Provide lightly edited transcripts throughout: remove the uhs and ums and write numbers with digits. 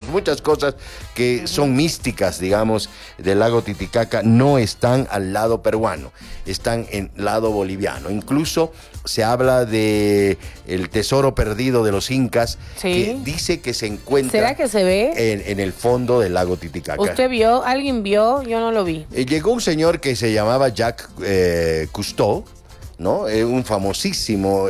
muchas cosas que son místicas, digamos, del lago Titicaca no están al lado peruano, están en lado boliviano. Incluso se habla de el tesoro perdido de los incas, que dice que se encuentra. ¿Será que se ve? En el fondo del lago Titicaca. ¿Usted vio? ¿Alguien vio? Yo no lo vi. Llegó un señor que se llamaba Jacques Cousteau, ¿no? Un famosísimo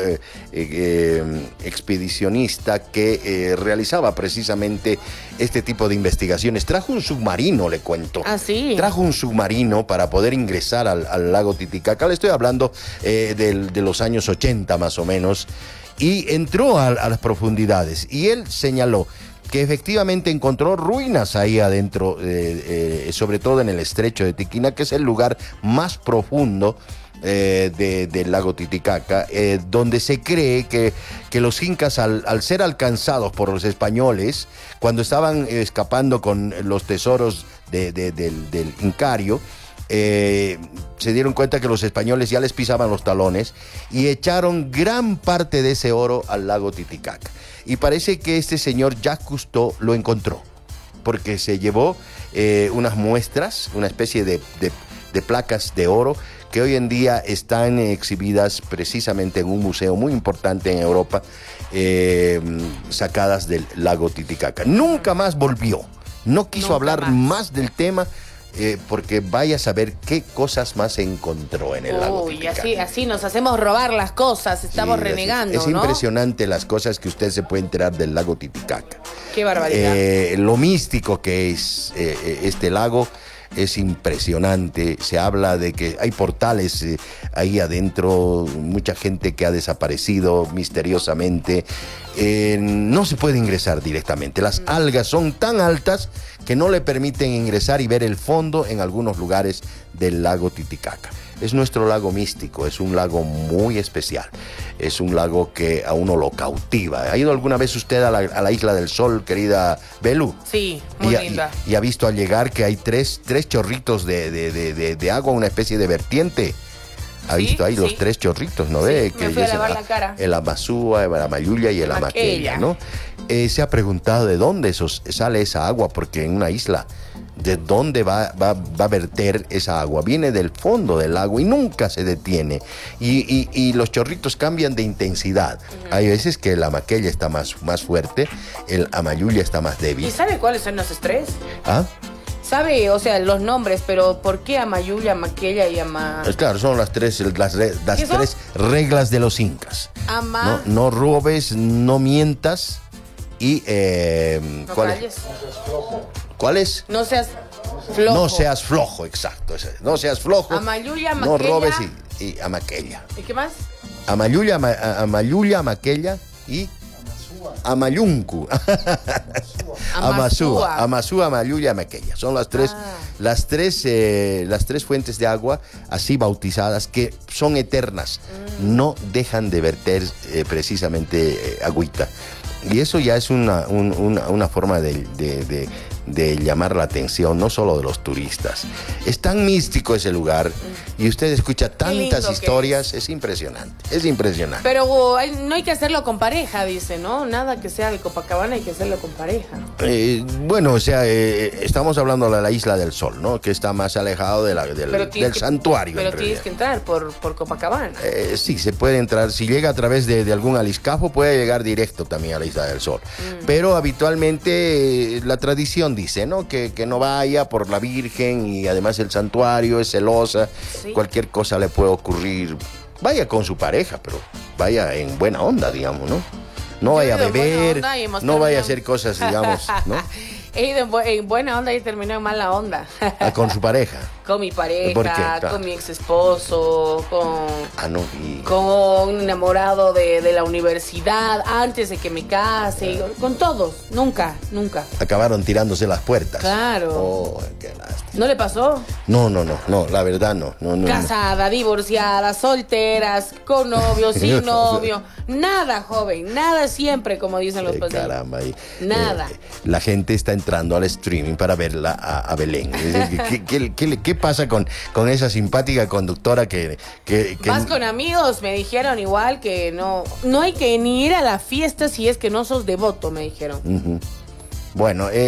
expedicionista que realizaba precisamente este tipo de investigaciones. Trajo un submarino, le cuento. ¿Ah, sí? Trajo un submarino para poder ingresar al lago Titicaca. Le estoy hablando de los años 80 más o menos. Y entró a las profundidades. Y él señaló que efectivamente encontró ruinas ahí adentro, sobre todo en el estrecho de Tiquina, que es el lugar más profundo del lago Titicaca, donde se cree que los incas, al ser alcanzados por los españoles, cuando estaban escapando con los tesoros del Incario, se dieron cuenta que los españoles ya les pisaban los talones y echaron gran parte de ese oro al lago Titicaca. Y parece que este señor Jacques Cousteau lo encontró, porque se llevó unas muestras, una especie de placas de oro que hoy en día están exhibidas precisamente en un museo muy importante en Europa, sacadas del lago Titicaca. Nunca más volvió, no quiso hablar más del tema, porque vaya a saber qué cosas más encontró en el lago Titicaca. Y así nos hacemos robar las cosas, estamos renegando, es impresionante las cosas que usted se puede enterar del lago Titicaca. Qué barbaridad. Lo místico que es este lago es impresionante. Se habla de que hay portales ahí adentro, mucha gente que ha desaparecido misteriosamente. No se puede ingresar directamente. Las algas son tan altas que no le permiten ingresar y ver el fondo en algunos lugares del lago Titicaca. Es nuestro lago místico, es un lago muy especial, es un lago que a uno lo cautiva. ¿Ha ido alguna vez usted a la Isla del Sol, querida Belu? Sí, muy linda. Y ha visto al llegar que hay tres chorritos de agua, una especie de vertiente. Ha visto ahí los tres chorritos, ¿no ve? Me fui a lavar la cara. El Amazúa, el Amayuya y el Amaquella, ¿no? Se ha preguntado de dónde sale esa agua, porque en una isla, ¿de dónde va a verter esa agua? Viene del fondo del agua y nunca se detiene. Y los chorritos cambian de intensidad. Hay veces que el Amaquella está más fuerte, el Amayuya está más débil. ¿Y sabe cuáles son los tres? ¿Ah? Sabe, o sea, los nombres, pero ¿por qué Amayuya, Amaquella y Claro, son las tres reglas de los incas. No robes, no mientas y... ¿Cuál es? No seas flojo. No seas flojo, exacto. No seas flojo. Amayuya, Amaquella. No robes y Amaquella. ¿Y qué más? Amayuya, Amaquella y... Amayuncu. Amazúa, Amayuya, Amaquella. Son las tres fuentes de agua así bautizadas que son eternas. No dejan de verter precisamente agüita. Y eso ya es una forma de llamar la atención, no solo de los turistas. Es tan místico ese lugar y usted escucha tantas historias, es impresionante. Pero no hay que hacerlo con pareja, dice, ¿no? Nada que sea de Copacabana hay que hacerlo con pareja. Bueno, o sea, estamos hablando de la Isla del Sol, ¿no? Que está más alejado del santuario. Pero tienes que entrar por Copacabana. Sí, se puede entrar. Si llega a través de algún aliscafo, puede llegar directo también a la Isla del Sol. Pero habitualmente la tradición dice, ¿no? Que no vaya por la Virgen y además el santuario es celosa. Sí. Cualquier cosa le puede ocurrir. Vaya con su pareja, pero vaya en buena onda, digamos, ¿no? No vaya a beber, no vaya a hacer cosas, digamos, ¿no? En buena onda y terminó en mala onda. ¿Con su pareja? Con mi pareja, con mi ex esposo, con un enamorado de la universidad, antes de que me case, con todos, nunca. Acabaron tirándose las puertas. Claro. Oh, qué lástima. ¿No le pasó? No, la verdad no. Casada, divorciada, solteras, con novio, sin novio, nada, joven, nada siempre, como dicen los paseños. Caramba. Nada. La gente está entrando al streaming para verla a Belén. ¿Qué pasa con esa simpática conductora que vas con amigos? Me dijeron igual que no hay que ni ir a la fiesta si es que no sos devoto, me dijeron. Bueno,